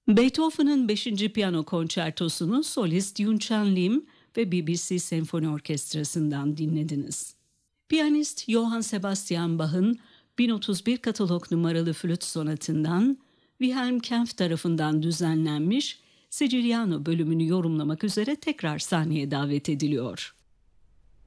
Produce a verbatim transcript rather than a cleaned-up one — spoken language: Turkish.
Beethoven'ın beşinci Piyano Konçertosunu solist Yunchan Lim ve B B C Senfoni Orkestrası'ndan dinlediniz. Piyanist Johann Sebastian Bach'ın bin otuz bir katalog numaralı flüt sonatından Wilhelm Kempff tarafından düzenlenmiş Siciliano bölümünü yorumlamak üzere tekrar sahneye davet ediliyor.